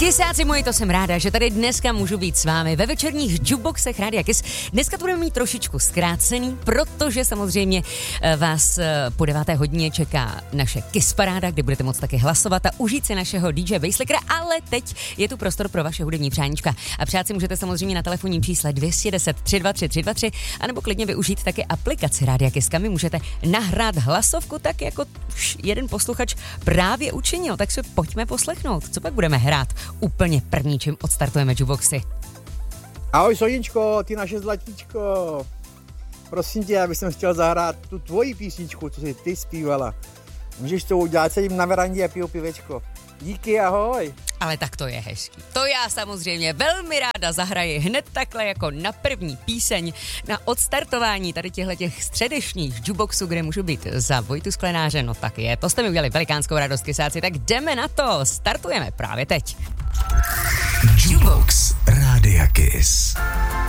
Kisáci moji, to jsem ráda, že tady dneska můžu být s vámi ve večerních jukeboxech Rádia Kiss. Dneska to budeme mít trošičku zkrácený, protože samozřejmě vás po 9. hodině čeká naše Kiss paráda, kde budete moct taky hlasovat a užít si našeho DJ Basslickera, ale teď je tu prostor pro vaše hudební přáníčka. A přát si můžete samozřejmě na telefonním čísle 210 323 323, anebo klidně využít taky aplikaci Rádia Kiss, kam můžete nahrát hlasovku, tak jako jeden posluchač právě učinil. Tak si pojďme poslechnout, co pak budeme hrát úplně první, čím odstartujeme jukeboxy. Ahoj Soničko, ty naše zlatíčko. Prosím tě, já bych chtěl zahrát tu tvoji písničku, co jsi ty zpívala. Můžeš to udělat, sedím na verandě a piju pivečko. Díky, ahoj. Ale tak to je hezký. To já samozřejmě velmi ráda zahraji hned takhle jako na první píseň na odstartování tady těch středešních jukeboxů, kde můžu být za Vojtu Sklenáře. No tak je, to jste mi udělali velikánskou radost, Kisáci, tak jdeme na to. Startujeme právě teď. Jukebox Rádia Kiss.